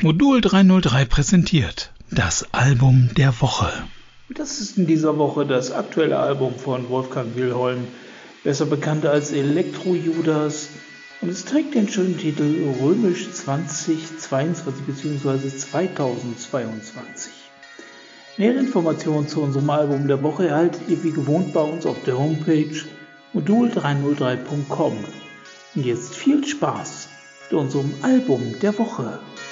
Modul 303 präsentiert das Album der Woche. Das ist in dieser Woche das aktuelle Album von Wolfgang Wilholm, besser bekannt als Elektro-Judas, und es trägt den schönen Titel Römisch 2022 bzw. 2022. Nähere Informationen zu unserem Album der Woche erhaltet ihr wie gewohnt bei uns auf der Homepage modul303.com. Und jetzt viel Spaß mit unserem Album der Woche.